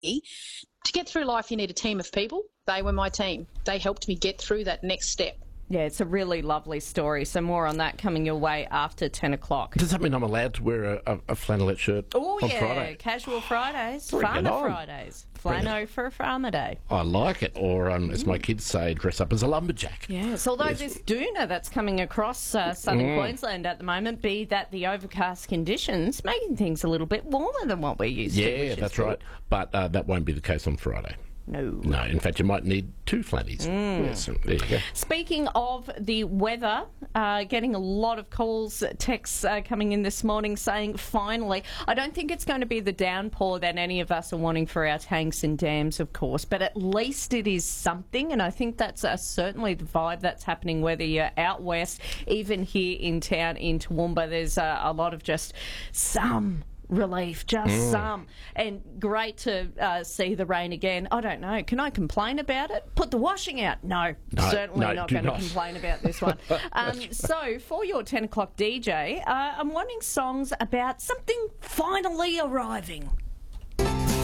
To get through life, you need a team of people. They were my team. They helped me get through that next step. Yeah, it's a really lovely story. So more on that coming your way after 10 o'clock. Does that mean I'm allowed to wear a flannelette shirt on Friday? Casual Fridays, Bring it Farmer on. Fridays, flano for a farmer day. I like it. Or, as my kids say, dress up as a lumberjack. Yes, although this doona that's coming across southern Queensland at the moment, be that the overcast conditions, making things a little bit warmer than what we're used to. Yeah, that's right. But that won't be the case on Friday. No, in fact, you might need 2 flannies. Yes, there you go. Speaking of the weather, getting a lot of calls, texts coming in this morning saying, finally, I don't think it's going to be the downpour that any of us are wanting for our tanks and dams, of course, but at least it is something, and I think that's certainly the vibe that's happening, whether you're out west, even here in town in Toowoomba, there's a lot of just some relief, just some. And great to see the rain again. I don't know. Can I complain about it? Put the washing out. No, certainly not going to complain about this one. So, for your 10 o'clock DJ, I'm wanting songs about something finally arriving.